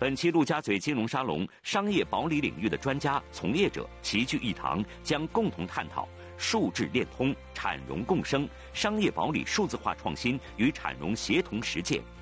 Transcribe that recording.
本期陆家嘴金融沙龙，商业保理领域的专家、从业者齐聚一堂，将共同探讨数智链通、产融共生、商业保理数字化创新与产融协同实践。